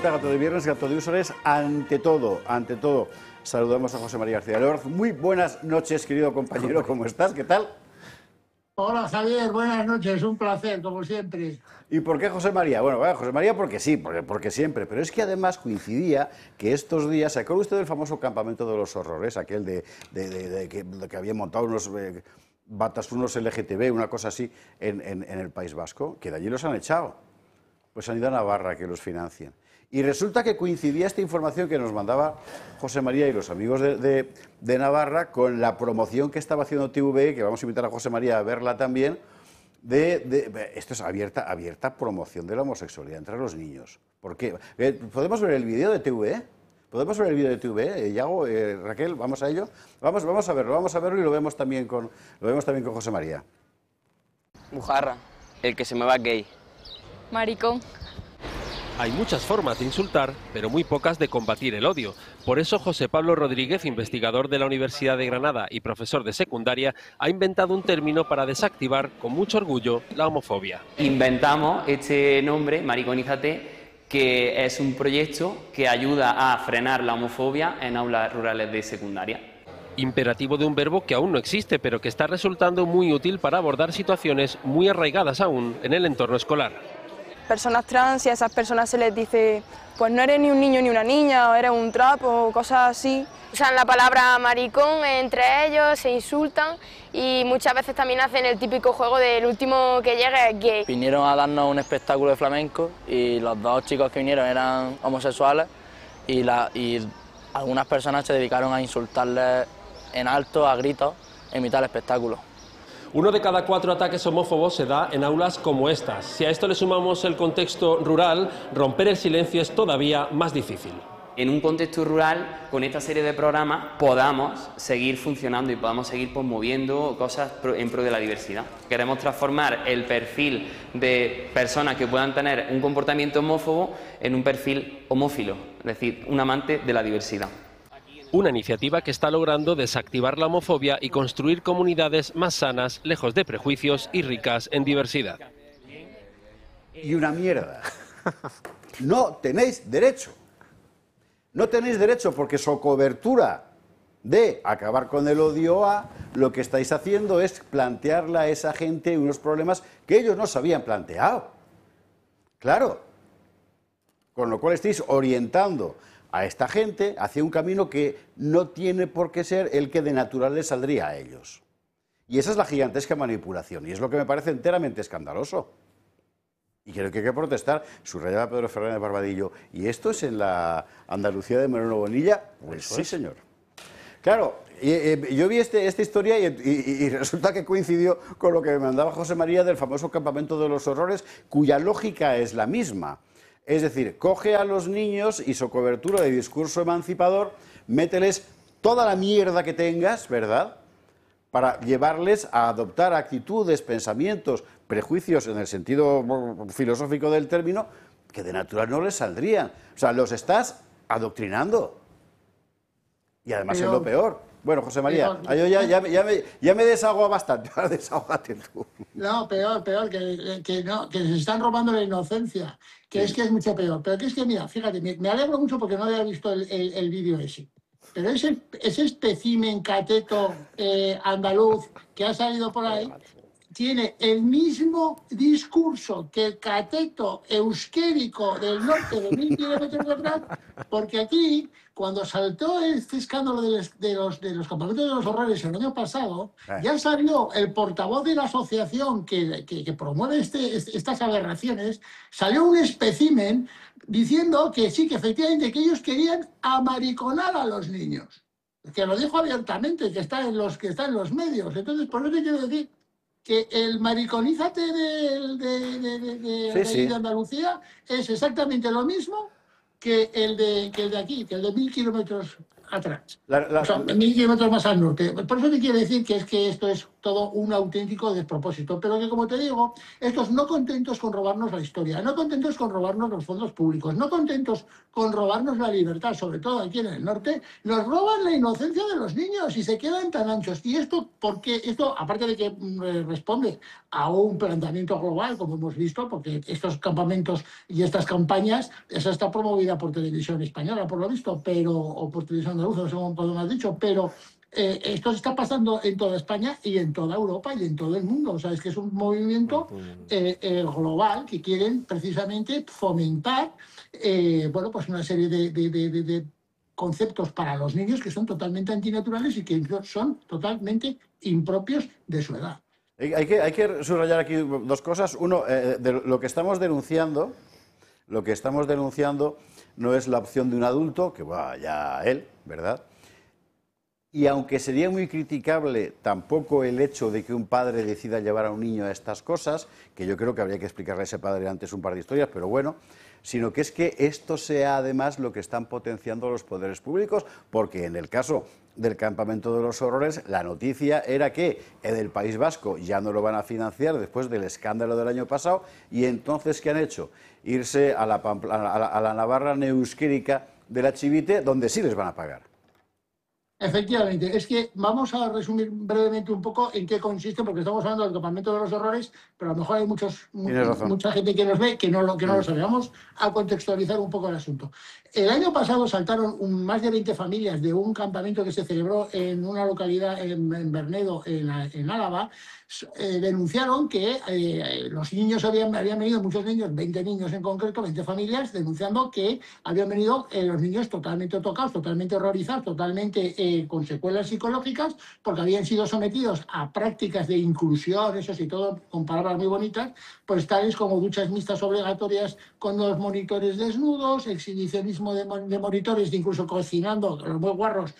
vuelta, Gato de Viernes, Gato de Úsules, ante todo. Saludamos a José María García Lorz. Muy buenas noches, querido compañero, ¿cómo estás? ¿Qué tal? Hola Javier, buenas noches, un placer, como siempre. ¿Y por qué José María? Bueno, José María porque sí, porque siempre, pero es que además coincidía que estos días, ¿se acuerda usted del famoso campamento de los horrores, aquel de que había montado unos batasunos LGTB, una cosa así, en el País Vasco? Que de allí los han echado, pues han ido a Navarra que los financien. Y resulta que coincidía esta información que nos mandaba José María y los amigos de Navarra con la promoción que estaba haciendo TVE, que vamos a invitar a José María a verla también, esto es abierta promoción de la homosexualidad entre los niños. ¿Por qué? ¿Podemos ver el vídeo de TVE? ¿Podemos ver el vídeo de TVE? Yago, Raquel, ¿vamos a ello? Vamos a verlo y lo vemos también con José María. Bujarra, el que se me va gay. Maricón. Hay muchas formas de insultar, pero muy pocas de combatir el odio. Por eso José Pablo Rodríguez, investigador de la Universidad de Granada y profesor de secundaria, ha inventado un término para desactivar con mucho orgullo la homofobia. Inventamos este nombre, Mariconízate, que es un proyecto que ayuda a frenar la homofobia en aulas rurales de secundaria. Imperativo de un verbo que aún no existe, pero que está resultando muy útil para abordar situaciones muy arraigadas aún en el entorno escolar. Personas trans y a esas personas se les dice, pues no eres ni un niño ni una niña, o eres un trapo, o cosas así. Usan la palabra maricón entre ellos, se insultan y muchas veces también hacen el típico juego del último que llega es gay. Vinieron a darnos un espectáculo de flamenco y los dos chicos que vinieron eran homosexuales y algunas personas se dedicaron a insultarles en alto, a gritos, en mitad del espectáculo. 1 de cada 4 ataques homófobos se da en aulas como estas. Si a esto le sumamos el contexto rural, romper el silencio es todavía más difícil. En un contexto rural, con esta serie de programas, podamos seguir funcionando y podamos seguir moviendo cosas en pro de la diversidad. Queremos transformar el perfil de personas que puedan tener un comportamiento homófobo en un perfil homófilo, es decir, un amante de la diversidad. Una iniciativa que está logrando desactivar la homofobia y construir comunidades más sanas, lejos de prejuicios y ricas en diversidad. Y una mierda. No tenéis derecho. No tenéis derecho porque su cobertura de acabar con el odio lo que estáis haciendo es plantearle a esa gente unos problemas que ellos no se habían planteado. Claro. Con lo cual estáis orientando a esta gente hacia un camino que no tiene por qué ser el que de natural les saldría a ellos. Y esa es la gigantesca manipulación, y es lo que me parece enteramente escandaloso. Y creo que hay que protestar, subrayaba Pedro Fernández Barbadillo. ¿Y esto es en la Andalucía de Moreno Bonilla? Pues sí, señor. Claro, yo vi esta historia y resulta que coincidió con lo que me mandaba José María del famoso campamento de los horrores, cuya lógica es la misma. Es decir, coge a los niños y su cobertura de discurso emancipador, mételes toda la mierda que tengas, ¿verdad?, para llevarles a adoptar actitudes, pensamientos, prejuicios en el sentido filosófico del término, que de natural no les saldrían. O sea, los estás adoctrinando. Y además es lo peor. Bueno, José María, yo ya me desahogo bastante, ahora desahógate tú. No, peor, que se están robando la inocencia, que es mucho peor. Pero que es que, mira, fíjate, me alegro mucho porque no había visto el vídeo ese. Pero ese espécimen cateto andaluz que ha salido por ahí tiene el mismo discurso que el cateto euskérico del norte de 1000 kilómetros detrás, porque aquí, cuando saltó este escándalo de los campamentos de los horrores el año pasado, ya salió el portavoz de la asociación que promueve estas aberraciones, salió un espécimen diciendo que sí, que efectivamente que ellos querían amariconar a los niños, que lo dijo abiertamente, que está en los medios. Entonces, por eso te quiero decir que el mariconízate de Andalucía es exactamente lo mismo que el de aquí, que el de 1000 kilómetros atrás. O sea, 1.000 kilómetros más al norte. Por eso te quiero decir que es que esto es todo un auténtico despropósito. Pero que, como te digo, estos no contentos con robarnos la historia, no contentos con robarnos los fondos públicos, no contentos con robarnos la libertad, sobre todo aquí en el norte, nos roban la inocencia de los niños y se quedan tan anchos. Y esto, porque esto, aparte de que responde a un planteamiento global, como hemos visto, porque estos campamentos y estas campañas, esa está promovida por Televisión Española, por lo visto, o por Televisión Andaluza, según Pablo me has dicho, pero esto se está pasando en toda España y en toda Europa y en todo el mundo. O sea, es que es un movimiento global que quieren precisamente fomentar bueno, pues una serie de conceptos para los niños que son totalmente antinaturales y que son totalmente impropios de su edad. Hay que subrayar aquí dos cosas. Uno, de lo que estamos denunciando no es la opción de un adulto, que vaya él, ¿verdad? Y aunque sería muy criticable tampoco el hecho de que un padre decida llevar a un niño a estas cosas, que yo creo que habría que explicarle a ese padre antes un par de historias, pero bueno, sino que es que esto sea además lo que están potenciando los poderes públicos, porque en el caso del Campamento de los Horrores, la noticia era que en el País Vasco ya no lo van a financiar después del escándalo del año pasado, y entonces, ¿qué han hecho? Irse a la Navarra neusquérica de la Chivite, donde sí les van a pagar. Efectivamente, es que vamos a resumir brevemente un poco en qué consiste, porque estamos hablando del Campamento de los Horrores, pero a lo mejor hay mucha gente que nos ve que no lo sabe. Vamos a contextualizar un poco el asunto. El año pasado saltaron más de 20 familias de un campamento que se celebró en una localidad en Bernedo, en Álava. Denunciaron que los niños habían venido, muchos niños, 20 niños en concreto, 20 familias, denunciando que habían venido los niños totalmente tocados, totalmente horrorizados, totalmente con secuelas psicológicas, porque habían sido sometidos a prácticas de inclusión, eso sí, todo con palabras muy bonitas, pues tales como duchas mixtas obligatorias con los monitores desnudos, exhibicionismo de monitores, incluso cocinando, los muy guarros,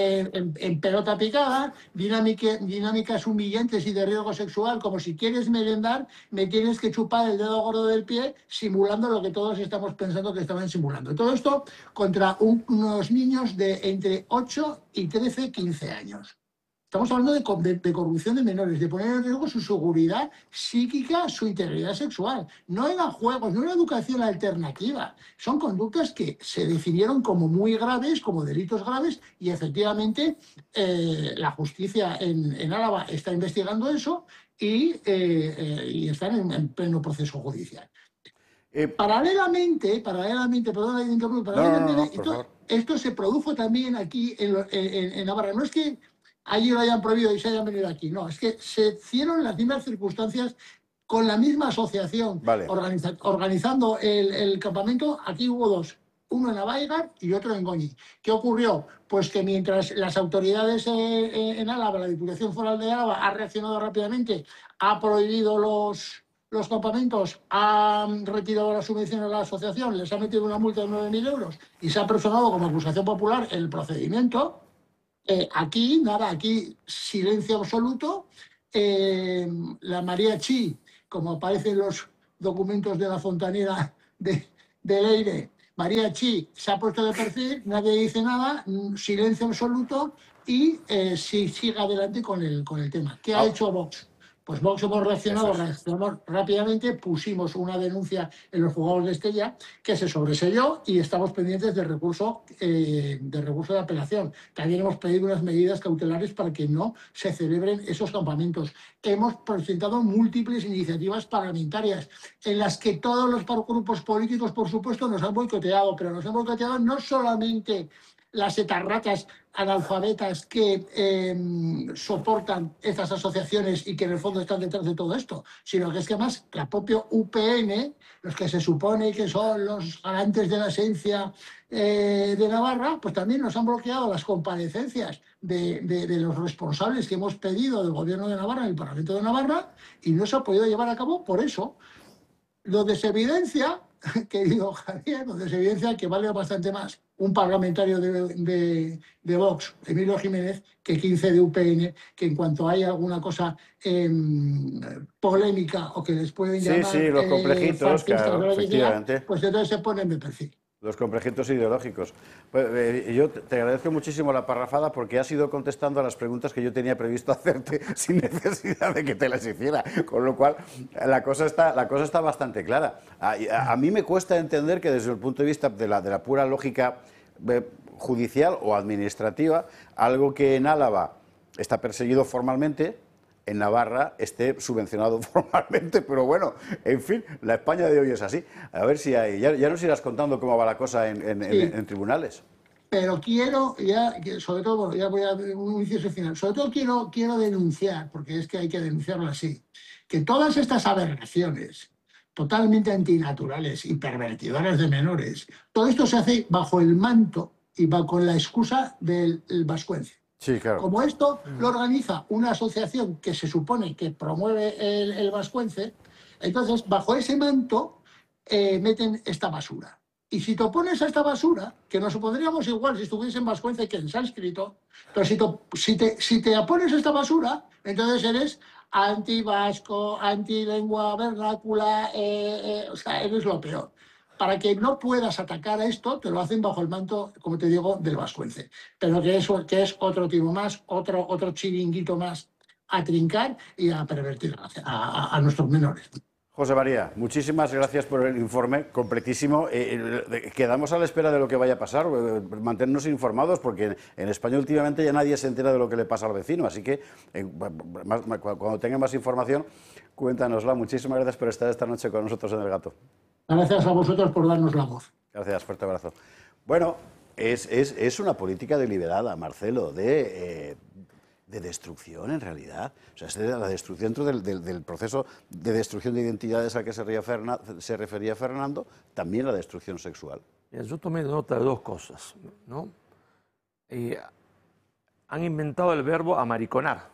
en pelota picada, dinámicas humillantes y de riesgo sexual, como si quieres merendar, me tienes que chupar el dedo gordo del pie, simulando lo que todos estamos pensando que estaban simulando. Todo esto contra unos niños de entre 8 y 13, 15 años. Estamos hablando de corrupción de menores, de poner en riesgo su seguridad psíquica, su integridad sexual. No eran juegos, no era educación alternativa. Son conductas que se definieron como muy graves, como delitos graves, y efectivamente la justicia en Álava está investigando eso y están en pleno proceso judicial. Paralelamente, perdona que interrumpa, esto se produjo también aquí en Navarra. No es que allí lo hayan prohibido y se hayan venido aquí, no, es que se hicieron las mismas circunstancias con la misma asociación, organizando el campamento. Aquí hubo dos, uno en Abaigar y otro en Goñi. ¿Qué ocurrió? Pues que mientras las autoridades en Álava, la Diputación Foral de Álava, ha reaccionado rápidamente, ha prohibido los campamentos, han retirado la subvención a la asociación, les ha metido una multa de 9.000 euros y se ha personado como acusación popular el procedimiento. Aquí, nada, aquí silencio absoluto. La María Chi, como aparece en los documentos de la fontanera de Leire, María Chi se ha puesto de perfil, nadie dice nada, silencio absoluto y sigue adelante con el tema. ¿Qué ha hecho Vox? Pues Vox hemos reaccionado rápidamente, pusimos una denuncia en los juzgados de Estella que se sobreseyó y estamos pendientes de recurso de apelación. También hemos pedido unas medidas cautelares para que no se celebren esos campamentos. Hemos presentado múltiples iniciativas parlamentarias en las que todos los grupos políticos, por supuesto, nos han boicoteado, pero nos han boicoteado no solamente las etarratas analfabetas que soportan estas asociaciones y que en el fondo están detrás de todo esto, sino que es que además la propia UPN, los que se supone que son los garantes de la esencia de Navarra, pues también nos han bloqueado las comparecencias de los responsables que hemos pedido del Gobierno de Navarra en el Parlamento de Navarra y no se ha podido llevar a cabo por eso. Donde se evidencia, querido Javier, donde se evidencia que vale bastante más un parlamentario de Vox, Emilio Jiménez, que 15 de UPN, que en cuanto hay alguna cosa polémica o que les pueden llamar los complejitos, claro, efectivamente. Pues entonces se ponen de perfil. Los complejitos ideológicos. Pues, yo te agradezco muchísimo la parrafada porque has ido contestando a las preguntas que yo tenía previsto hacerte sin necesidad de que te las hiciera, con lo cual la cosa está bastante clara. A mí me cuesta entender que desde el punto de vista de la pura lógica judicial o administrativa, algo que en Álava está perseguido formalmente, en Navarra esté subvencionado formalmente, pero bueno, en fin, la España de hoy es así. A ver si hay, ya nos irás contando cómo va la cosa en tribunales. Pero quiero, sobre todo, bueno, ya voy a un inciso final, sobre todo quiero denunciar, porque es que hay que denunciarlo así, que todas estas aberraciones totalmente antinaturales y pervertidoras de menores, todo esto se hace bajo el manto y con la excusa del vascuence. Sí, claro. Como esto lo organiza una asociación que se supone que promueve el vascuence, entonces bajo ese manto meten esta basura. Y si te opones a esta basura, que nos opondríamos igual si estuviese en vascuence que en sánscrito, pero si te opones a esta basura, entonces eres anti-vasco, anti-lengua vernácula, o sea, eres lo peor. Para que no puedas atacar a esto, te lo hacen bajo el manto, como te digo, del vascuence. Pero que es otro timo más, otro chiringuito más a trincar y a pervertir a nuestros menores. José María, muchísimas gracias por el informe completísimo. Quedamos a la espera de lo que vaya a pasar, mantenernos informados, porque en España últimamente ya nadie se entera de lo que le pasa al vecino, así que cuando tenga más información, cuéntanosla. Muchísimas gracias por estar esta noche con nosotros en El Gato. Gracias a vosotros por darnos la voz. Gracias, fuerte abrazo. Bueno, es una política deliberada, Marcelo, de destrucción en realidad. O sea, es de la destrucción dentro del proceso de destrucción de identidades al que se refería Fernando, también la destrucción sexual. Yo tomé nota de dos cosas, ¿no? Han inventado el verbo amariconar.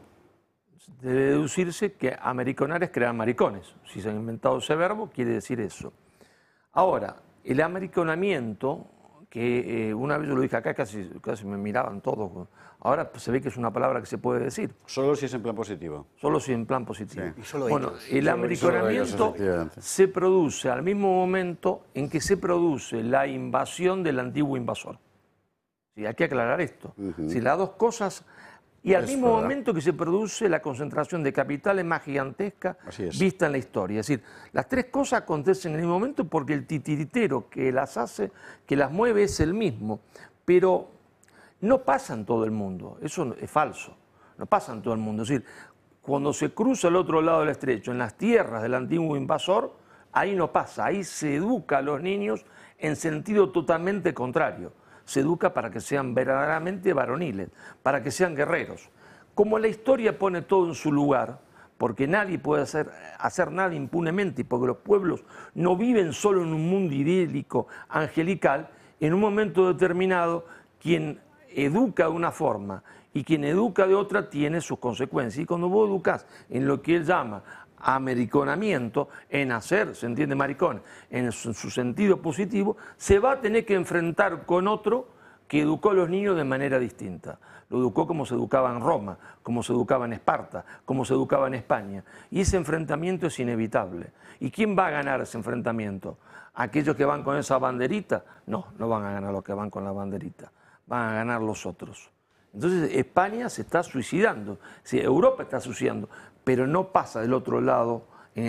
Debe deducirse que americonar es crear maricones. Si se ha inventado ese verbo, quiere decir eso. Ahora, el amariconamiento, que una vez yo lo dije acá, casi me miraban todos. Ahora se ve que es una palabra que se puede decir. Solo si es en plan positivo. Solo si en plan positivo. Sí. Y solo bueno, ellos. el americonamiento se produce al mismo momento en que se produce la invasión del antiguo invasor. Sí, hay que aclarar esto. Si las dos cosas... Y al mismo momento que se produce la concentración de capitales más gigantesca vista en la historia. Es decir, las tres cosas acontecen en el mismo momento porque el titiritero que las hace, que las mueve es el mismo. Pero no pasa en todo el mundo, eso es falso, no pasa en todo el mundo. Es decir, cuando se cruza al otro lado del estrecho, en las tierras del antiguo invasor, ahí no pasa, ahí se educa a los niños en sentido totalmente contrario. Se educa para que sean verdaderamente varoniles, para que sean guerreros. Como la historia pone todo en su lugar, porque nadie puede hacer nada impunemente, porque los pueblos no viven solo en un mundo idílico, angelical, en un momento determinado, quien educa de una forma y quien educa de otra tiene sus consecuencias. Y cuando vos educás en lo que él llama americonamiento, en hacer, se entiende maricón, en su sentido positivo, se va a tener que enfrentar con otro que educó a los niños de manera distinta. Lo educó como se educaba en Roma, como se educaba en Esparta, como se educaba en España. Y ese enfrentamiento es inevitable. ¿Y quién va a ganar ese enfrentamiento? ¿Aquellos que van con esa banderita? No, no van a ganar los que van con la banderita. Van a ganar los otros. Entonces España se está suicidando, sí, Europa está suicidando, pero no pasa del otro lado,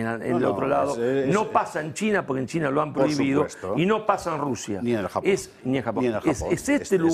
no pasa en China, porque en China lo han prohibido, y no pasa en Rusia. Ni en el Japón. Ni en Japón. Es este lugar.